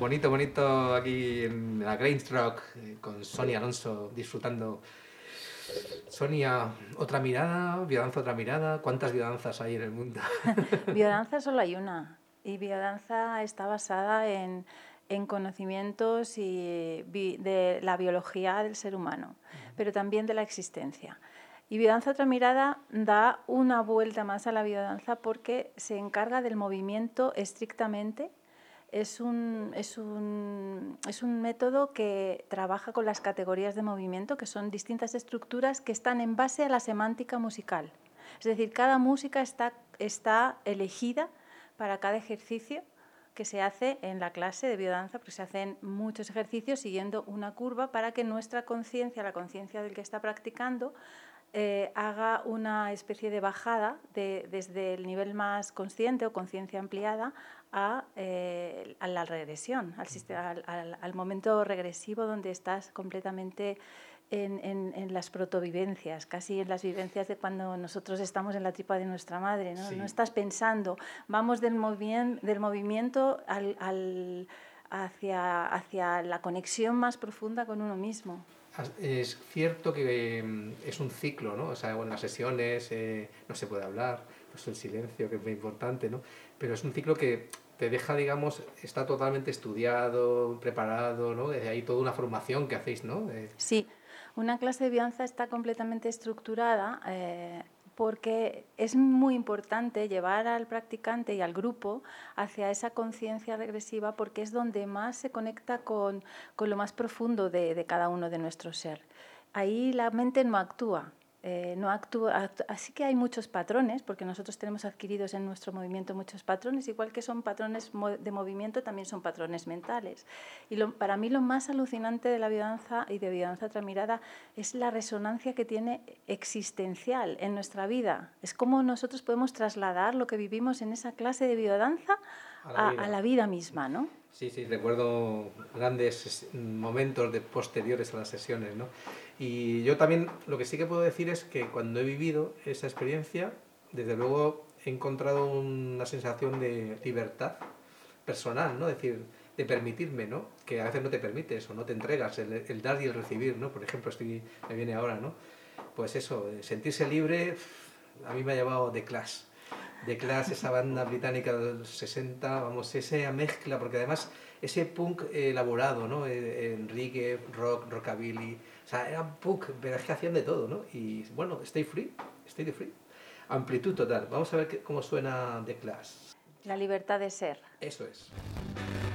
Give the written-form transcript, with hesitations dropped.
Bonito, bonito aquí en la Grange Rock con Sonia Alonso disfrutando. Sonia, otra mirada, biodanza, otra mirada. ¿Cuántas biodanzas hay en el mundo? Biodanza solo hay una, y biodanza está basada en conocimientos de la biología del ser humano, pero también de la existencia. Y Biodanza otra mirada da una vuelta más a la biodanza porque se encarga del movimiento estrictamente. Es un método que trabaja con las categorías de movimiento, que son distintas estructuras que están en base a la semántica musical. Es decir, cada música está elegida para cada ejercicio que se hace en la clase de biodanza, porque se hacen muchos ejercicios siguiendo una curva para que nuestra conciencia, la conciencia del que está practicando, haga una especie de bajada desde el nivel más consciente o conciencia ampliada a la regresión, al momento regresivo donde estás completamente en las protovivencias, casi en las vivencias de cuando nosotros estamos en la tripa de nuestra madre, ¿no? Sí. No estás pensando, vamos del movimiento hacia la conexión más profunda con uno mismo. Es cierto que es un ciclo, ¿no? O sea, en las sesiones no se puede hablar, pues el silencio, que es muy importante, ¿no? Pero es un ciclo que te deja, digamos, está totalmente estudiado, preparado, ¿no? Hay toda una formación que hacéis, ¿no? Sí, una clase de biodanza está completamente estructurada porque es muy importante llevar al practicante y al grupo hacia esa conciencia regresiva, porque es donde más se conecta con lo más profundo de cada uno de nuestro ser. Ahí la mente no actúa. Así que hay muchos patrones, porque nosotros tenemos adquiridos en nuestro movimiento muchos patrones, igual que son patrones de movimiento, también son patrones mentales. Y para mí lo más alucinante de la biodanza y de Biodanza otra mirada es la resonancia que tiene existencial en nuestra vida. Es como nosotros podemos trasladar lo que vivimos en esa clase de biodanza a la vida misma, ¿no? Sí, sí, recuerdo grandes momentos posteriores a las sesiones, ¿no? Y yo también lo que sí que puedo decir es que cuando he vivido esa experiencia, desde luego he encontrado una sensación de libertad personal, ¿no? Es decir, de permitirme, ¿no? Que a veces no te permites o no te entregas, el dar y el recibir, ¿no? Por ejemplo, me viene ahora, ¿no? Pues eso, sentirse libre, a mí me ha llevado The Clash. The Clash, esa banda británica de los 60, vamos, esa mezcla, porque además ese punk elaborado, ¿no? En reggae, rock, rockabilly, o sea, era punk, pero es que hacían de todo, ¿no? Y bueno, stay free, amplitud total. Vamos a ver cómo suena The Clash. La libertad de ser. Eso es.